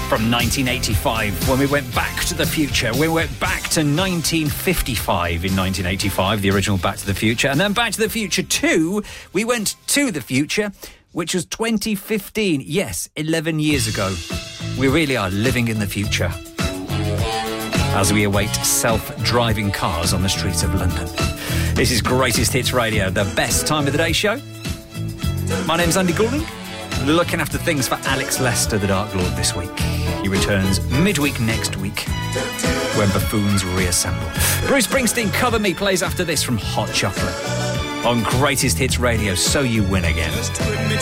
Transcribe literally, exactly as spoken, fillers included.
From nineteen eighty-five, when we went back to the future. We went back to nineteen fifty-five in nineteen eighty-five, the original Back to the Future. And then Back to the Future two, we went to the future, which was twenty fifteen. Yes, eleven years ago. We really are living in the future as we await self-driving cars on the streets of London. This is Greatest Hits Radio, the best time of the day show. My name's Andy Goulding. Looking after things for Alex Lester, the Dark Lord, this week. He returns midweek next week when buffoons reassemble. Bruce Springsteen, Cover Me, plays after this from Hot Chocolate on Greatest Hits Radio, So You Win Again.